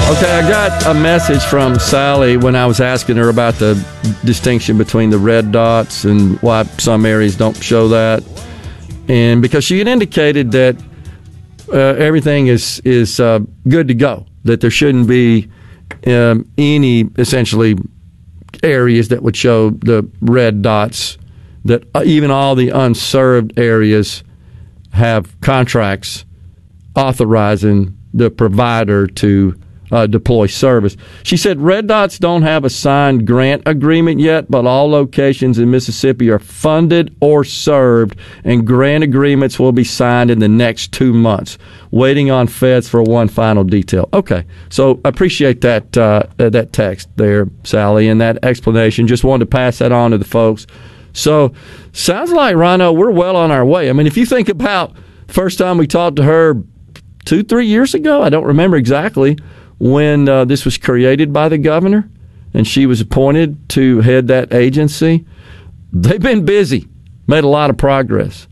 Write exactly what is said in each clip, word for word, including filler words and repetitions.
Okay, I got a message from Sally when I was asking her about the distinction between the red dots and why some areas don't show that. And because she had indicated that uh, everything is, is uh, good to go, that there shouldn't be um, any, essentially, areas that would show the red dots, that even all the unserved areas have contracts authorizing the provider to Uh, deploy service. She said red dots don't have a signed grant agreement yet, but all locations in Mississippi are funded or served, and grant agreements will be signed in the next two months. Waiting on feds for one final detail. Okay, so appreciate that uh, that text there, Sally, and that explanation. Just wanted to pass that on to the folks. So sounds like, Rhino, we're well on our way. I mean, if you think about first time we talked to her two, three years ago, I don't remember exactly, when uh, this was created by the governor and she was appointed to head that agency. They've been busy, made a lot of progress.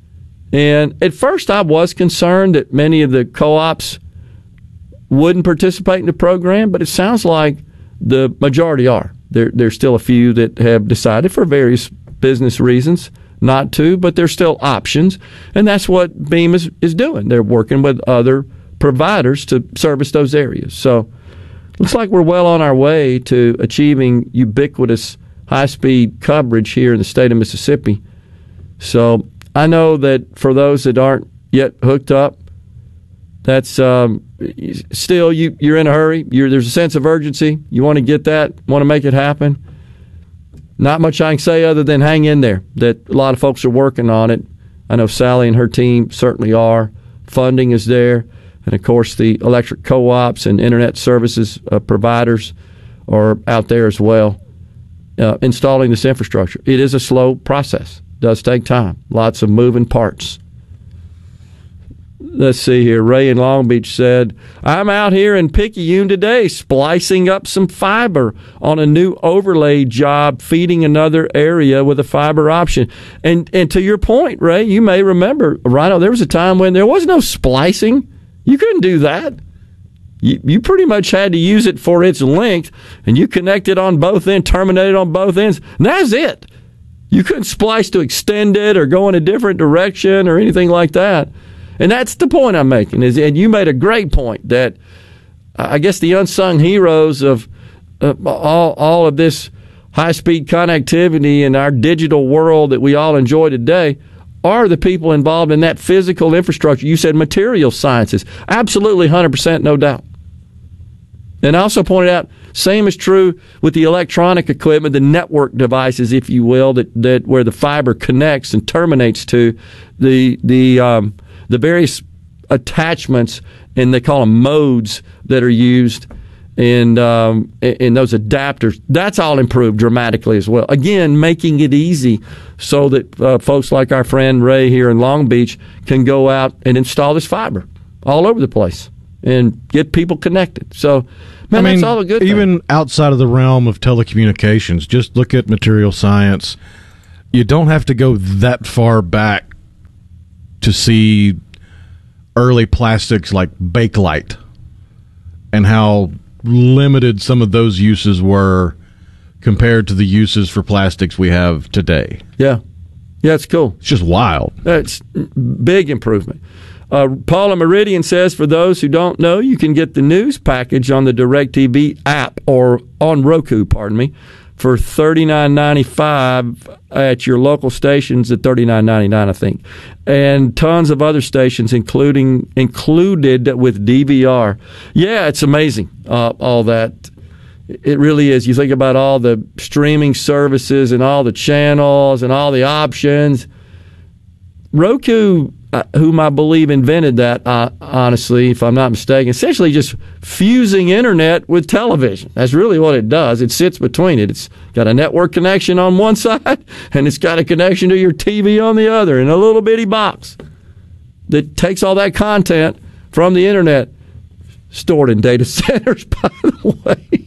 And at first I was concerned that many of the co-ops wouldn't participate in the program, but it sounds like the majority are. There, there's still a few that have decided for various business reasons not to, but there's still options. And that's what Beam is, is doing. They're working with other providers to service those areas. So looks like we're well on our way to achieving ubiquitous high-speed coverage here in the state of Mississippi. So I know that for those that aren't yet hooked up, that's um, still you, you're in a hurry. You're, there's a sense of urgency. You want to get that, want to make it happen. Not much I can say other than hang in there, that a lot of folks are working on it. I know Sally and her team certainly are. Funding is there. And, of course, the electric co-ops and internet services uh, providers are out there as well uh, installing this infrastructure. It is a slow process. It does take time. Lots of moving parts. Let's see here. Ray in Long Beach said, I'm out here in Picayune today splicing up some fiber on a new overlay job, feeding another area with a fiber option. And, and to your point, Ray, you may remember, Rhino, there was a time when there was no splicing. You couldn't do that. You, you pretty much had to use it for its length, and you connected on both ends, terminated on both ends, and that's it. You couldn't splice to extend it or go in a different direction or anything like that. And that's the point I'm making. Is, and you made a great point that I guess the unsung heroes of uh, all, all of this high-speed connectivity in our digital world that we all enjoy today are the people involved in that physical infrastructure. You said material sciences. Absolutely, one hundred percent, no doubt. And I also pointed out, same is true with the electronic equipment, the network devices, if you will, that, that where the fiber connects and terminates to the the um, the various attachments, and they call them modes that are used in, um, in those adapters. That's all improved dramatically as well. Again, making it easy so that uh, folks like our friend Ray here in Long Beach can go out and install this fiber all over the place and get people connected. So, man, I mean, that's all a good even thing. Outside of the realm of telecommunications, just look at material science. You don't have to go that far back to see early plastics like Bakelite and how limited some of those uses were compared to the uses for plastics we have today. Yeah. Yeah, it's cool. It's just wild. It's big improvement. Uh, Paula Meridian says, for those who don't know, you can get the news package on the DirecTV app, or on Roku, pardon me, for thirty-nine ninety-five at your local stations at thirty-nine ninety-nine, I think. And tons of other stations, including included with D V R. Yeah, it's amazing, uh, all that. It really is. You think about all the streaming services and all the channels and all the options. Roku, uh, whom I believe invented that, uh, honestly, if I'm not mistaken, essentially just fusing internet with television. That's really what it does. It sits between it. It's got a network connection on one side, and it's got a connection to your T V on the other in a little bitty box that takes all that content from the internet, stored in data centers, by the way.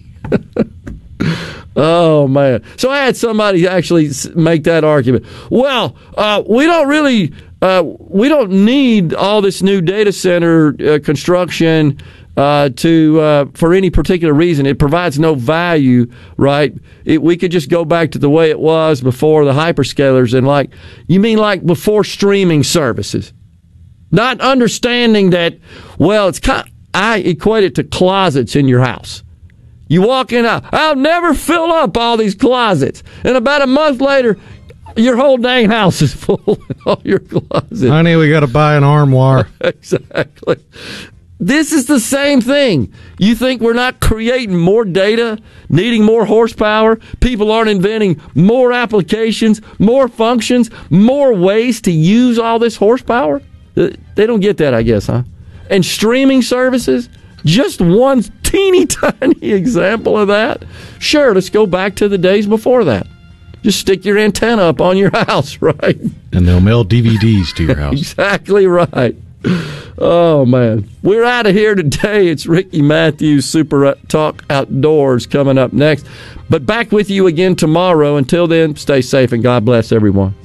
Oh, man. So I had somebody actually make that argument. Well, uh, we don't really, uh, we don't need all this new data center uh, construction uh, to uh, for any particular reason. It provides no value, right? It, we could just go back to the way it was before the hyperscalers, and like, you mean like before streaming services? Not understanding that, well, it's kind of, I equate it to closets in your house. You walk in, I'll never fill up all these closets. And about a month later, your whole dang house is full of all your closets. Honey, we got to buy an armoire. Exactly. This is the same thing. You think we're not creating more data, needing more horsepower? People aren't inventing more applications, more functions, more ways to use all this horsepower? They don't get that, I guess, huh? And streaming services, just one teeny tiny example of that. Sure, let's go back to the days before that. Just stick your antenna up on your house, right? And they'll mail D V Ds to your house. Exactly right. Oh, man. We're out of here today. It's Ricky Matthews, Super Talk Outdoors, coming up next. But back with you again tomorrow. Until then, stay safe and God bless everyone.